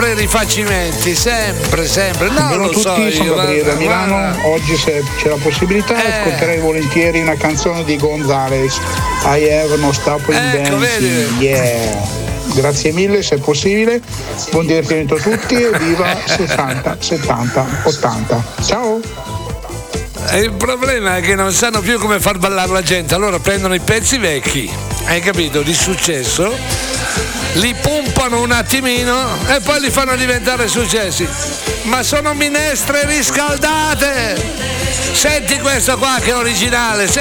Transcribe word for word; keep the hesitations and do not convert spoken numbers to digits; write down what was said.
sempre i rifacimenti, sempre, sempre. No, Buongiorno lo a tutti, so sono io, Gabriele da guarda, Milano. guarda. Oggi, se c'è la possibilità, Eh. ascolterei volentieri una canzone di Gonzales, I Have No Stop in Ecco, Dancing. vedi? Yeah. Grazie mille, se è possibile. Buon divertimento a tutti e viva sessanta, settanta, ottanta. Ciao. E il problema è che non sanno più come far ballare la gente, allora prendono i pezzi vecchi, hai capito, di successo, li pompano un attimino e poi li fanno diventare successi. Ma sono minestre riscaldate! Senti questo qua che è originale, senti.